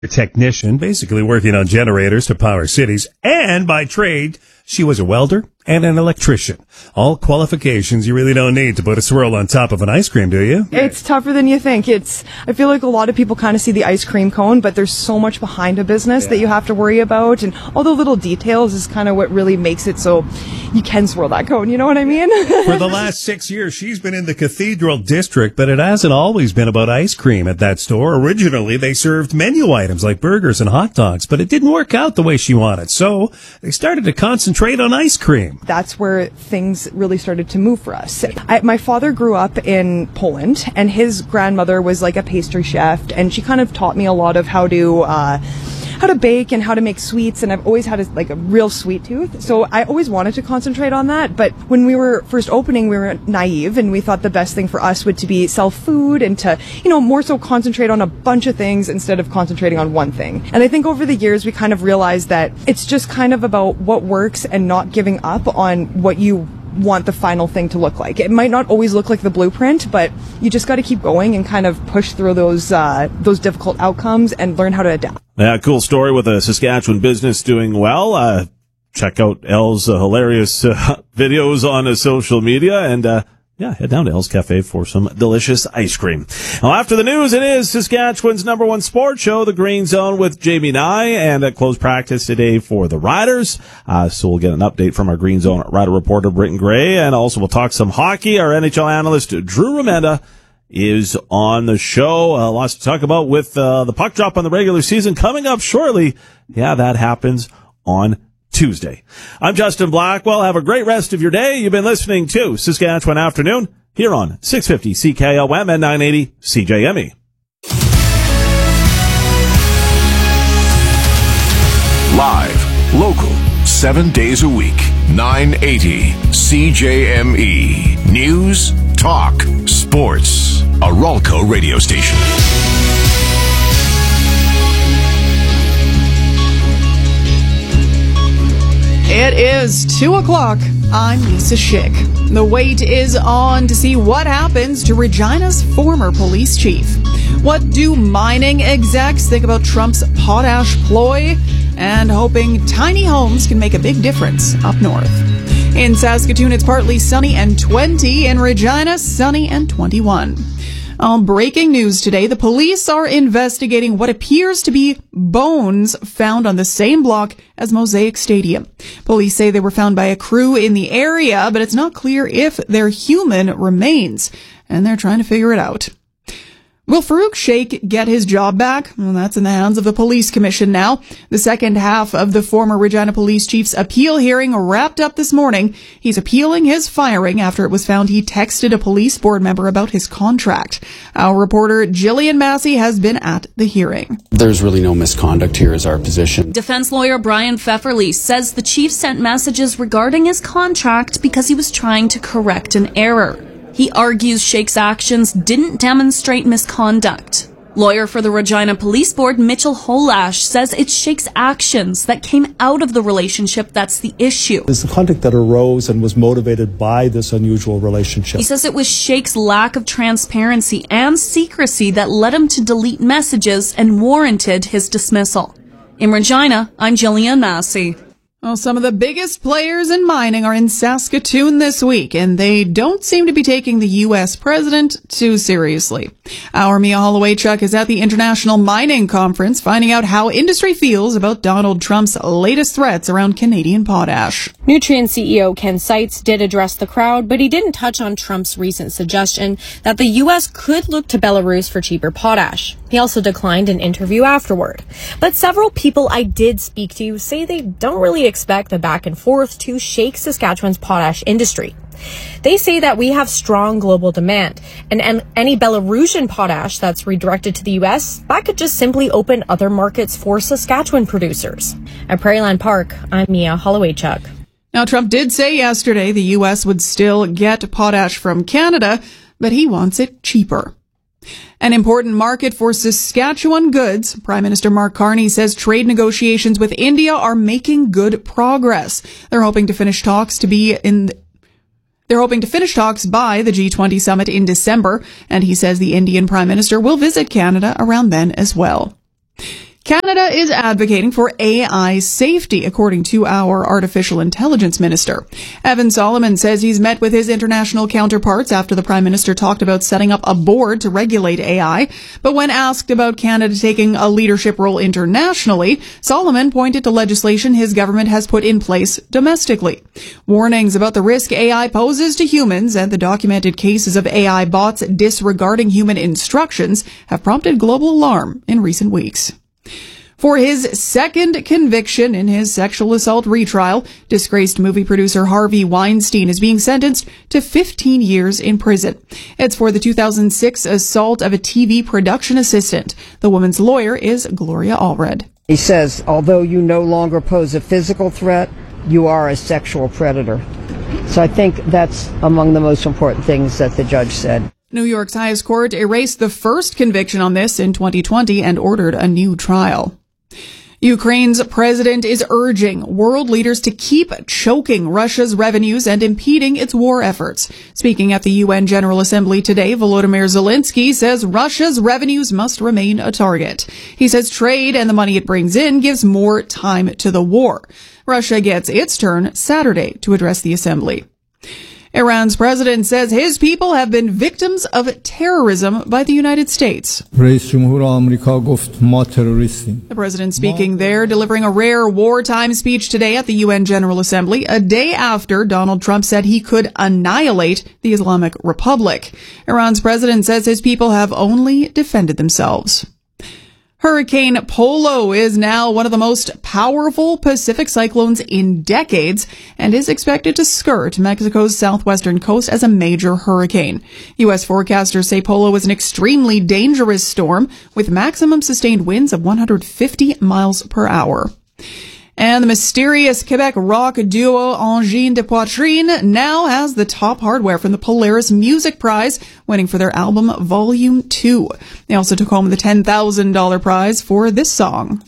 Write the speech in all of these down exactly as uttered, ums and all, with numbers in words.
technician, basically working on generators to power cities, and by trade, she was a welder and an electrician. All qualifications you really don't need to put a swirl on top of an ice cream, do you? It's tougher than you think. It's. I feel like a lot of people kind of see the ice cream cone, but there's so much behind a business yeah. that you have to worry about, and all the little details is kind of what really makes it so you can swirl that cone, you know what I mean? For the last six years, she's been in the Cathedral District, but it hasn't always been about ice cream at that store. Originally, they served menu items like burgers and hot dogs, but it didn't work out the way she wanted, so they started to concentrate on ice cream. That's where things really started to move for us. I, my father grew up in Poland, and his grandmother was like a pastry chef, and she kind of taught me a lot of how to uh, how to bake and how to make sweets, and I've always had a, like a real sweet tooth, so I always wanted to concentrate on that. But when we were first opening, we were naive, and we thought the best thing for us would to be sell food and to, you know, more so concentrate on a bunch of things instead of concentrating on one thing. And I think over the years we kind of realized that it's just kind of about what works and not giving up on what you want the final thing to look like. It might not always look like the blueprint, but you just got to keep going and kind of push through those uh, those difficult outcomes and learn how to adapt. Yeah, cool story with a Saskatchewan business doing well. Uh, check out Elle's uh, hilarious uh, videos on uh, social media, and uh, yeah, head down to Elle's Cafe for some delicious ice cream. Now, after the news, it is Saskatchewan's number one sports show, The Green Zone with Jamie Nye, and a close practice today for the Riders. Uh, so we'll get an update from our Green Zone Rider reporter, Britton Gray, and also we'll talk some hockey. Our N H L analyst, Drew Remenda, is on the show. Uh, lots to talk about with uh, the puck drop on the regular season coming up shortly. Yeah, that happens on Tuesday. I'm Justin Blackwell. Have a great rest of your day. You've been listening to Saskatchewan Afternoon here on six fifty C K L M and nine eighty C J M E. Live, local, seven days a week, nine eighty C J M E. News, talk, sports. A Ralco radio station. It is two o'clock. I'm Lisa Schick. The wait is on to see what happens to Regina's former police chief. What do mining execs think about Trump's potash ploy? And hoping tiny homes can make a big difference up north. In Saskatoon, it's partly sunny and twenty. In Regina, sunny and twenty-one. Um, breaking news today, the police are investigating what appears to be bones found on the same block as Mosaic Stadium. Police say they were found by a crew in the area, but it's not clear if they're human remains, and they're trying to figure it out. Will Farouk Sheikh get his job back? Well, that's in the hands of the police commission now. The second half of the former Regina police chief's appeal hearing wrapped up this morning. He's appealing his firing after it was found he texted a police board member about his contract. Our reporter Jillian Massey has been at the hearing. There's really no misconduct here is our position. Defense lawyer Brian Pfefferly says the chief sent messages regarding his contract because he was trying to correct an error. He argues Sheikh's actions didn't demonstrate misconduct. Lawyer for the Regina Police Board, Mitchell Holash, says it's Sheikh's actions that came out of the relationship that's the issue. It's the conduct that arose and was motivated by this unusual relationship. He says it was Sheikh's lack of transparency and secrecy that led him to delete messages and warranted his dismissal. In Regina, I'm Jillian Massey. Well, some of the biggest players in mining are in Saskatoon this week, and they don't seem to be taking the U S president too seriously. Our Mia Holloway-Chuck is at the International Mining Conference, finding out how industry feels about Donald Trump's latest threats around Canadian potash. Nutrien C E O Ken Seitz did address the crowd, but he didn't touch on Trump's recent suggestion that the U S could look to Belarus for cheaper potash. He also declined an interview afterward. But several people I did speak to say they don't really expect the back and forth to shake Saskatchewan's potash industry. They say that we have strong global demand, and, and any Belarusian potash that's redirected to the U S, that could just simply open other markets for Saskatchewan producers. At Prairieland Park, I'm Mia Holloway-Chuck. Now, Trump did say yesterday the U S would still get potash from Canada, but he wants it cheaper. An important market for Saskatchewan goods. Prime Minister Mark Carney says trade negotiations with India are making good progress. They're hoping to finish talks to be in They're hoping to finish talks by the G twenty summit in December, and he says the Indian Prime Minister will visit Canada around then as well. Canada is advocating for A I safety, according to our artificial intelligence minister. Evan Solomon says he's met with his international counterparts after the Prime Minister talked about setting up a board to regulate A I. But when asked about Canada taking a leadership role internationally, Solomon pointed to legislation his government has put in place domestically. Warnings about the risk A I poses to humans and the documented cases of A I bots disregarding human instructions have prompted global alarm in recent weeks. For his second conviction in his sexual assault retrial, disgraced movie producer Harvey Weinstein is being sentenced to fifteen years in prison. It's for the two thousand six assault of a T V production assistant. The woman's lawyer is Gloria Allred. He says, although you no longer pose a physical threat, you are a sexual predator. So I think that's among the most important things that the judge said. New York's highest court erased the first conviction on this in twenty twenty and ordered a new trial. Ukraine's president is urging world leaders to keep choking Russia's revenues and impeding its war efforts. Speaking at the U N General Assembly today, Volodymyr Zelensky says Russia's revenues must remain a target. He says trade and the money it brings in gives more time to the war. Russia gets its turn Saturday to address the assembly. Iran's president says his people have been victims of terrorism by the United States. The president speaking there, delivering a rare wartime speech today at the U N General Assembly, a day after Donald Trump said he could annihilate the Islamic Republic. Iran's president says his people have only defended themselves. Hurricane Polo is now one of the most powerful Pacific cyclones in decades and is expected to skirt Mexico's southwestern coast as a major hurricane. U S forecasters say Polo is an extremely dangerous storm with maximum sustained winds of one hundred fifty miles per hour. And the mysterious Quebec rock duo Engine de Poitrine now has the top hardware from the Polaris Music Prize, winning for their album Volume two. They also took home the ten thousand dollars prize for this song.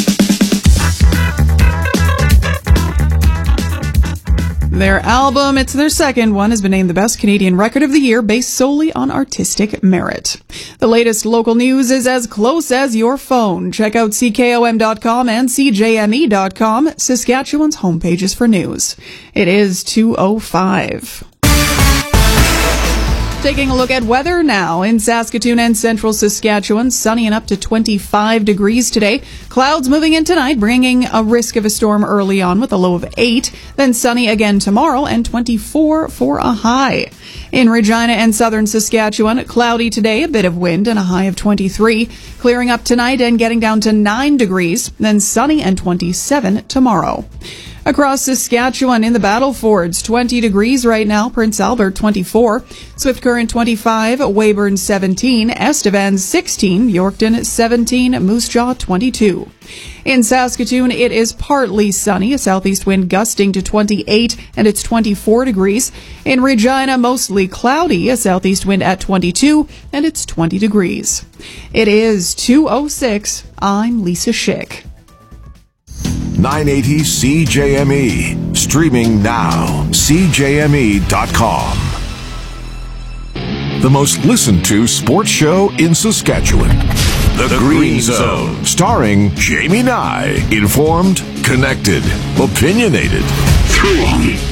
Their album, it's their second one, has been named the best Canadian record of the year based solely on artistic merit. The latest local news is as close as your phone. Check out C K O M dot com and C J M E dot com, Saskatchewan's homepages for news. It is two oh five. Taking a look at weather now. In Saskatoon and central Saskatchewan, sunny and up to twenty-five degrees today. Clouds moving in tonight, bringing a risk of a storm early on with a low of eight. Then sunny again tomorrow and twenty-four for a high. In Regina and southern Saskatchewan, cloudy today, a bit of wind and a high of twenty-three. Clearing up tonight and getting down to nine degrees. Then sunny and twenty-seven tomorrow. Across Saskatchewan in the Battlefords, twenty degrees right now, Prince Albert twenty-four, Swift Current twenty-five, Weyburn seventeen, Estevan sixteen, Yorkton seventeen, Moose Jaw twenty-two. In Saskatoon, it is partly sunny, a southeast wind gusting to twenty-eight, and it's twenty-four degrees. In Regina, mostly cloudy, a southeast wind at twenty-two, and it's twenty degrees. It is two oh six. I'm Lisa Schick. nine eighty C J M E. Streaming now. C J M E dot com. The most listened to sports show in Saskatchewan. The, the Green Zone. Zone. Starring Jamie Nye. Informed, connected, opinionated. Three.